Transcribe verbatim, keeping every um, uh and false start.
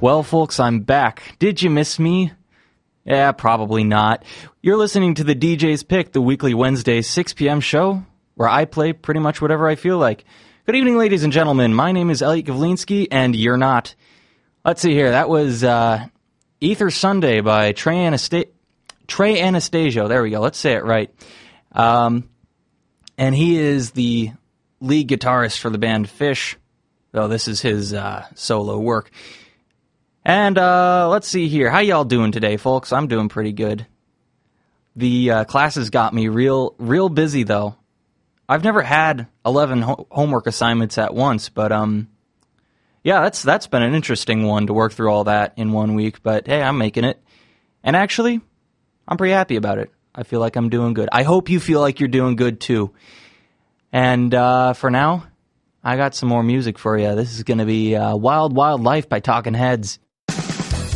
Well, folks, I'm back. Did you miss me? Yeah, probably not. You're listening to the D J's Pick, the weekly Wednesday six p.m. show, where I play pretty much whatever I feel like. Good evening, ladies and gentlemen. My name is Elliot Gavlinsky, and you're not. Let's see here. That was uh, Ether Sunday by Trey, Anasta- Trey Anastasio. There we go. Let's say it right. Um, and he is the lead guitarist for the band Fish, though this is his uh, solo work. And uh, let's see here. How y'all doing today, folks? I'm doing pretty good. The uh, classes got me real real busy, though. I've never had eleven ho- homework assignments at once, but um, yeah, that's that's been an interesting one to work through all that in one week. But hey, I'm making it. And actually, I'm pretty happy about it. I feel like I'm doing good. I hope you feel like you're doing good, too. And uh, for now, I got some more music for you. This is going to be uh, Wild Wild Life by Talking Heads.